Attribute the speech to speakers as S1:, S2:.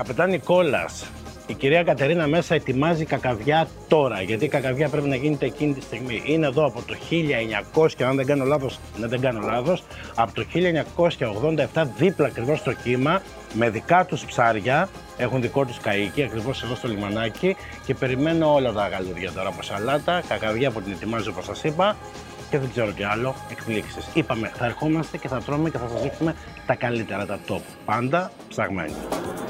S1: Καπετάν Νικόλας. Η κυρία Κατερίνα μέσα ετοιμάζει κακαβιά τώρα, γιατί η κακαβιά πρέπει να γίνεται εκείνη τη στιγμή. Είναι εδώ από το 1900, αν δεν κάνω λάθος, από το 1987 δίπλα ακριβώς στο κύμα, με δικά τους ψάρια, έχουν δικό τους καΐκι, ακριβώς εδώ στο λιμανάκι και περιμένω όλα τα γαλούρια τώρα από σαλάτα, κακαβιά που την ετοιμάζω όπως σας είπα και δεν ξέρω τι άλλο, εκπλήξεις. Είπαμε, θα ερχόμαστε και θα τρώμε και θα σας δείχνουμε τα καλύτερα, τα top, πάντα ψαγμένοι.